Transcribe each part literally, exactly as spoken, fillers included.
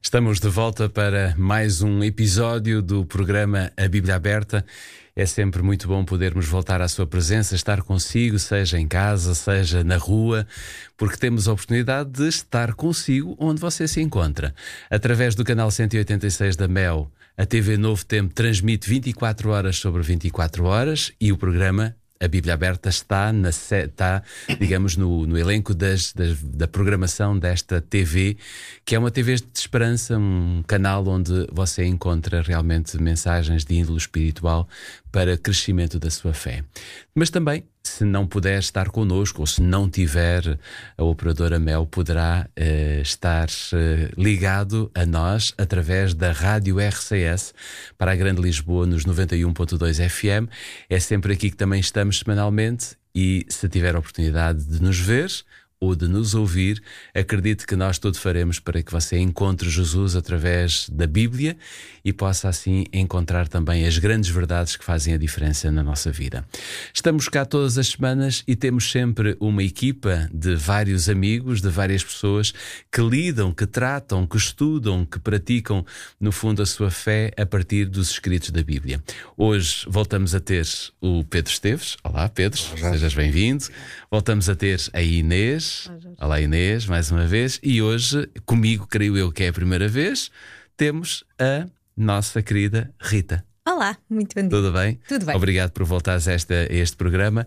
Estamos de volta para mais um episódio do programa A Bíblia Aberta. É sempre muito bom podermos voltar à sua presença, estar consigo, seja em casa, seja na rua, porque temos a oportunidade de estar consigo onde você se encontra. Através do canal cento e oitenta e seis da Mel, a T V Novo Tempo transmite vinte e quatro horas sobre vinte e quatro horas e o programa A Bíblia Aberta está, na, está digamos, no, no elenco das, das, da programação desta T V, que é uma T V de esperança, um canal onde você encontra realmente mensagens de índole espiritual para crescimento da sua fé. Mas também, se não puder estar connosco ou se não tiver, a operadora Mel poderá uh, estar uh, ligado a nós através da Rádio R C S para a Grande Lisboa nos noventa e um ponto dois F M. É sempre aqui que também estamos semanalmente e se tiver a oportunidade de nos ver ou de nos ouvir, acredite que nós tudo faremos para que você encontre Jesus através da Bíblia e possa assim encontrar também as grandes verdades que fazem a diferença na nossa vida. Estamos cá todas as semanas e temos sempre uma equipa de vários amigos, de várias pessoas que lidam, que tratam, que estudam, que praticam, no fundo, a sua fé a partir dos escritos da Bíblia. Hoje voltamos a ter o Pedro Esteves. Olá, Pedro, Olá, sejas bem-vindo. Voltamos a ter a Inês. Olá, Inês, mais uma vez. E hoje, comigo, creio eu que é a primeira vez, temos a nossa querida Rita. Olá, muito bem. Tudo bem? Tudo bem. Obrigado por voltares a, esta, a este programa.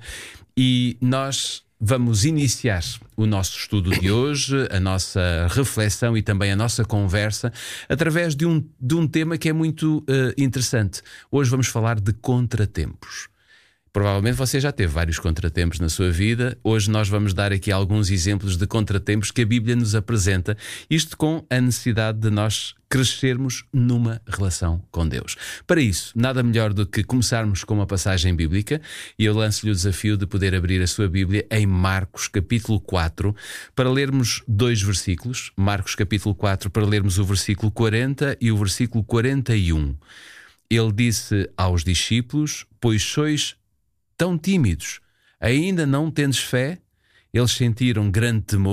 E nós vamos iniciar o nosso estudo de hoje, a nossa reflexão e também a nossa conversa, através de um, de um tema que é muito uh, interessante. Hoje vamos falar de contratempos. Provavelmente você já teve vários contratempos na sua vida. Hoje nós vamos dar aqui alguns exemplos de contratempos que a Bíblia nos apresenta, isto com a necessidade de nós crescermos numa relação com Deus. Para isso, nada melhor do que começarmos com uma passagem bíblica, e eu lanço-lhe o desafio de poder abrir a sua Bíblia em Marcos capítulo quatro, para lermos dois versículos. Marcos capítulo quatro, para lermos o versículo quarenta e o versículo quarenta e um. Ele disse aos discípulos: pois sois tão tímidos, ainda não tendes fé? Eles sentiram grande temor